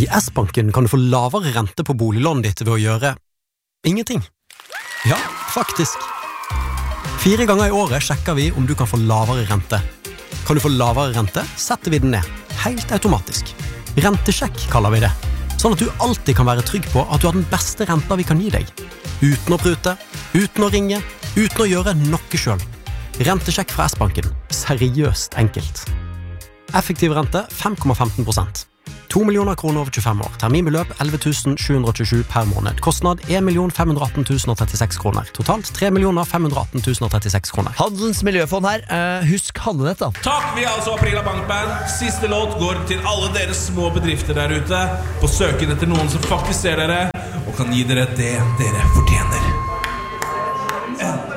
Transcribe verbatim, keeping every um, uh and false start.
I S-banken kan du få lavere rente på boliglånet ditt ved å gjøre ingenting. Ja, faktisk. Fire ganger i året sjekker vi om du kan få lavere rente. Kan du få lavere rente, setter vi den ned. Helt automatisk. Rentesjekk kaller vi det. Sånn at du alltid kan være trygg på at du har den beste renta vi kan gi deg. Uten å prute, uten å ringe, uten å gjøre noe selv. Rentesjekk fra S-banken. Seriøst enkelt. Effektiv rente fem komma femten prosent. to millioner kroner over tjuefem år. Terminbeløp elleve tusen sju hundre og tjuesju per måned. Kostnad en million fem hundre og atten tusen og trettiseks kroner. Totalt tre millioner fem hundre og atten tusen og trettiseks kroner. Handelens miljøfond her. Uh, husk handlenett da. Takk, vi er altså Aprila Bankband. Siste låt går til alle dere små bedrifter der ute på søken etter noen som faktisk ser dere og kan gi dere det dere fortjener.